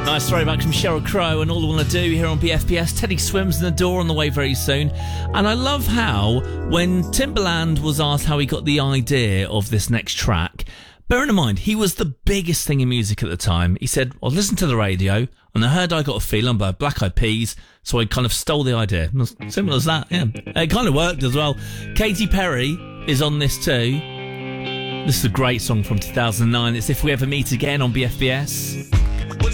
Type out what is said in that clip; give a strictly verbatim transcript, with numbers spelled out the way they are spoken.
Nice throwback from Sheryl Crow and All I Want to Do here on B F B S. Teddy Swims in the Door on the way very soon. And I love how, when Timbaland was asked how he got the idea of this next track, bearing in mind, he was the biggest thing in music at the time. He said, I listened to the radio and I heard I Got a Feeling by Black Eyed Peas, so I kind of stole the idea. Simple as that, yeah. It kind of worked as well. Katy Perry is on this too. This is a great song from two thousand nine. It's If We Ever Meet Again on B F B S.